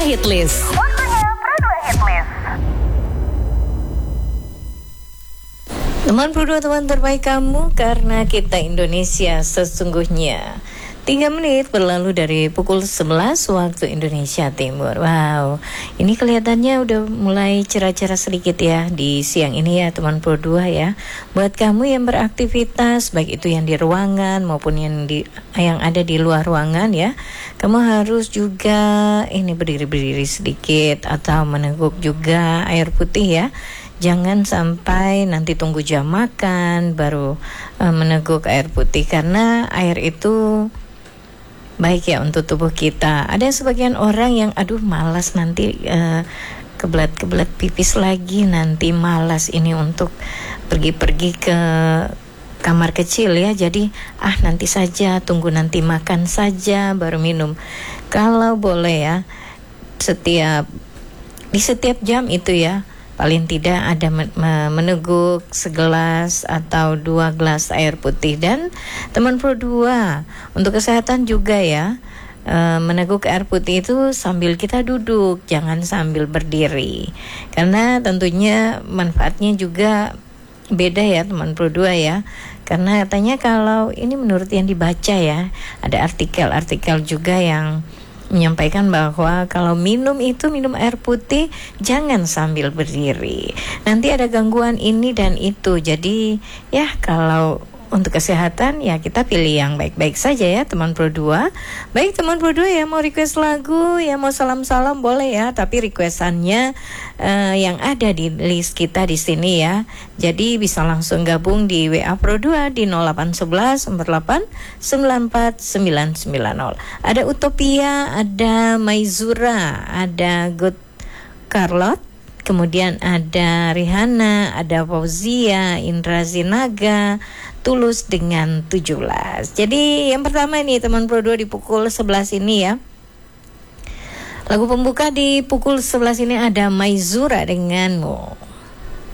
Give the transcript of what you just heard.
Hitlist. Teman Pro 2, teman terbaik kamu, karena kita Indonesia sesungguhnya. 3 menit berlalu dari pukul 11 waktu Indonesia Timur. Wow, ini kelihatannya udah mulai cerah-cerah sedikit ya di siang ini ya teman Pro 2 ya. Buat kamu yang beraktivitas, baik itu yang di ruangan maupun yang ada di luar ruangan ya, kamu harus juga ini berdiri-berdiri sedikit atau meneguk juga air putih ya. Jangan sampai nanti tunggu jam makan baru meneguk air putih, karena air itu baik ya untuk tubuh kita. Ada sebagian orang yang malas nanti kebelat-kebelat pipis lagi, nanti malas ini untuk pergi-pergi ke kamar kecil ya. Jadi nanti saja, tunggu nanti makan saja baru minum. Kalau boleh ya, di setiap jam itu ya, paling tidak ada meneguk segelas atau 2 gelas air putih. Dan teman Pro 2, untuk kesehatan juga ya, meneguk air putih itu sambil kita duduk, jangan sambil berdiri, karena tentunya manfaatnya juga beda ya teman Pro 2 ya. Karena katanya kalau ini menurut yang dibaca ya, ada artikel juga yang menyampaikan bahwa kalau minum air putih jangan sambil berdiri, nanti ada gangguan ini dan itu. Jadi ya, kalau untuk kesehatan ya kita pilih yang baik-baik saja ya teman Pro 2. Baik teman Pro 2 ya, mau request lagu ya, mau salam-salam boleh ya, tapi requestannya yang ada di list kita di sini ya. Jadi bisa langsung gabung di WA Pro 2 di 0811 48 94 990. Ada Utopia, ada Maizura, ada Good Carlot, kemudian ada Rihanna, ada Fauzia, Indra Zinaga, Tulus dengan 17. Jadi yang pertama ini teman Pro 2 di pukul 11 ini ya. Lagu pembuka di pukul 11 ini ada Maizura denganmu.